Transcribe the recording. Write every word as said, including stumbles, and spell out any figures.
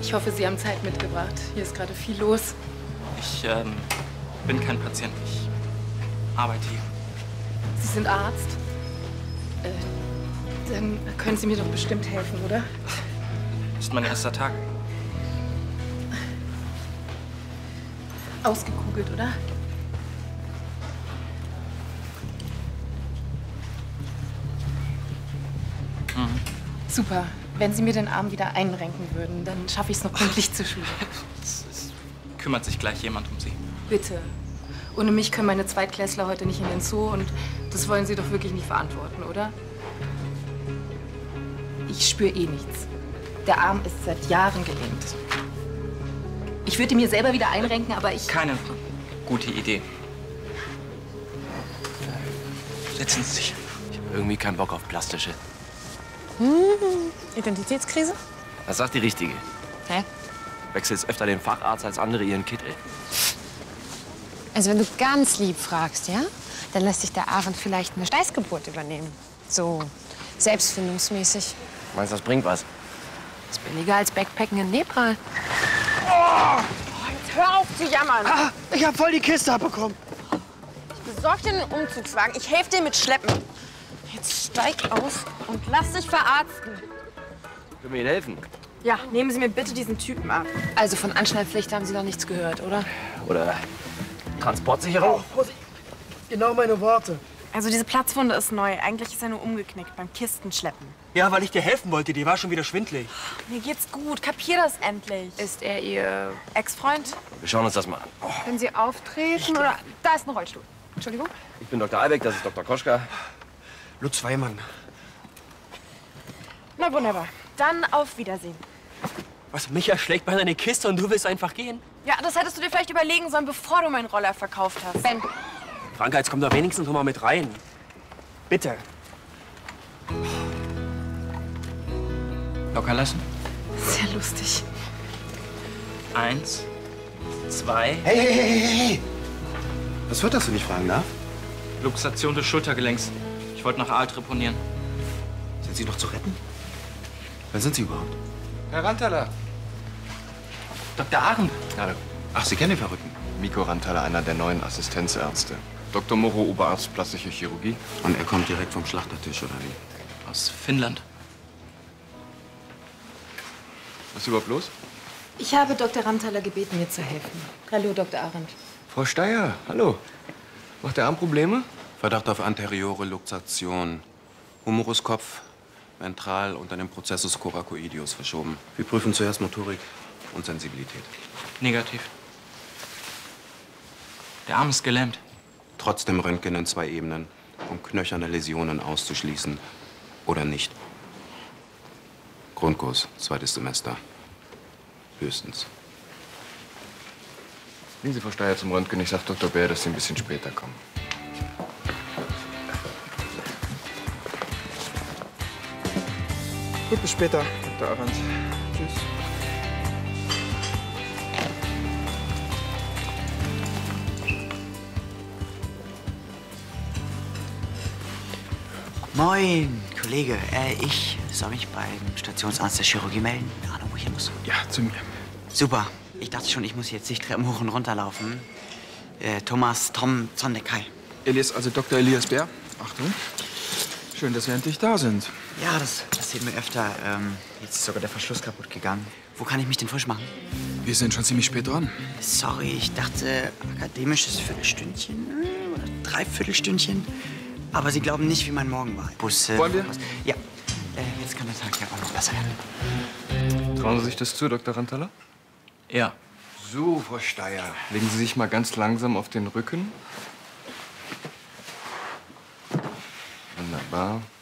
Ich hoffe, Sie haben Zeit mitgebracht. Hier ist gerade viel los. Ich ähm, bin kein Patient. Ich arbeite hier. Sie sind Arzt? Äh, dann können Sie mir doch bestimmt helfen, oder? Das ist mein erster Tag. Ausgekugelt, oder? Mhm. Super. Wenn Sie mir den Arm wieder einrenken würden, dann schaffe ich es noch pünktlich zur Schule. Es, es kümmert sich gleich jemand um Sie. Bitte. Ohne mich können meine Zweitklässler heute nicht in den Zoo und das wollen Sie doch wirklich nicht verantworten, oder? Ich spüre eh nichts. Der Arm ist seit Jahren gelähmt. Ich würde ihn mir selber wieder einrenken, aber ich... Keine gute Idee. Setzen Sie sich. Ich habe irgendwie keinen Bock auf plastische. Hm, Identitätskrise? Was sagt die Richtige? Hä? Wechselst öfter den Facharzt als andere ihren Kittel. Also wenn du ganz lieb fragst, ja? Dann lässt sich der Aaron vielleicht eine Steißgeburt übernehmen. So selbstfindungsmäßig. Meinst du, das bringt was? Das ist billiger als Backpacken in Nepal. Oh, jetzt hör auf zu jammern. Ah, ich hab voll die Kiste abbekommen. Ich besorg dir einen Umzugswagen. Ich helfe dir mit Schleppen. Jetzt steig aus und lass dich verarzten. Können wir Ihnen helfen? Ja, nehmen Sie mir bitte diesen Typen ab. Also von Anschnallpflicht haben Sie noch nichts gehört, oder? Oder Transportsicherung? Oh, Vorsicht. Genau meine Worte. Also diese Platzwunde ist neu. Eigentlich ist er nur umgeknickt beim Kistenschleppen. Ja, weil ich dir helfen wollte. Die war schon wieder schwindelig. Mir geht's gut. Kapier das endlich. Ist er Ihr... Ex-Freund? Wir schauen uns das mal an. Oh. Können Sie auftreten oder... Da ist ein Rollstuhl. Entschuldigung. Ich bin Doktor Albeck, das ist Doktor Koschka. Lutz Weimann. Na wunderbar. Dann auf Wiedersehen. Was, Micha schlägt bei deine Kiste und du willst einfach gehen? Ja, das hättest du dir vielleicht überlegen sollen, bevor du meinen Roller verkauft hast. Ben. Franka, jetzt komm doch wenigstens noch mal mit rein. Bitte. Locker lassen. Sehr lustig. Eins, zwei. Hey, hey, hey, hey, hey! Was wird das, wenn ich fragen darf? Luxation des Schultergelenks. Ich wollte nach Aal treponieren. Sind Sie noch zu retten? Wer sind Sie überhaupt? Herr Rantala. Doktor Arendt. Hallo. Ach, Sie kennen den Verrückten. Miko Rantala, einer der neuen Assistenzärzte. Doktor Moro, Oberarzt plastische Chirurgie. Und er kommt direkt vom Schlachtertisch, oder wie? Aus Finnland. Was ist überhaupt los? Ich habe Doktor Rantala gebeten, mir zu helfen. Hallo, Doktor Arendt. Frau Steyer, hallo. Macht der Arm Probleme? Verdacht auf anteriore Luxation. Humeruskopf, ventral unter dem Prozessus coracoideus verschoben. Wir prüfen zuerst Motorik und Sensibilität. Negativ. Der Arm ist gelähmt. Trotzdem Röntgen in zwei Ebenen, um knöcherne Läsionen auszuschließen oder nicht. Grundkurs, zweites Semester. Höchstens. Gehen Sie, Frau Steyer, zum Röntgen. Ich sag Doktor Bär, dass Sie ein bisschen später kommen. Gut, bis später, Doktor Arendt. Tschüss. Moin, Kollege. Äh, ich soll mich beim Stationsarzt der Chirurgie melden. Keine Ahnung, wo ich hin muss. Ja, zu mir. Super. Ich dachte schon, ich muss jetzt die Treppen hoch und runter laufen. Äh, Thomas, Tom, Zondek, hi. Elias, also Doktor Elias Bär. Achtung. Schön, dass Sie endlich da sind. Ja, das passiert mir öfter. Ähm, jetzt ist sogar der Verschluss kaputt gegangen. Wo kann ich mich denn frisch machen? Wir sind schon ziemlich spät dran. Sorry, ich dachte akademisches Viertelstündchen äh, oder Dreiviertelstündchen. Aber Sie glauben nicht, wie mein Morgen war. Busse. Wollen wir? Was- Ja. Äh, jetzt kann der Tag ja auch noch besser werden. Trauen Sie sich das zu, Doktor Rantala? Ja. So, Frau Steyer. Legen Sie sich mal ganz langsam auf den Rücken. Wunderbar.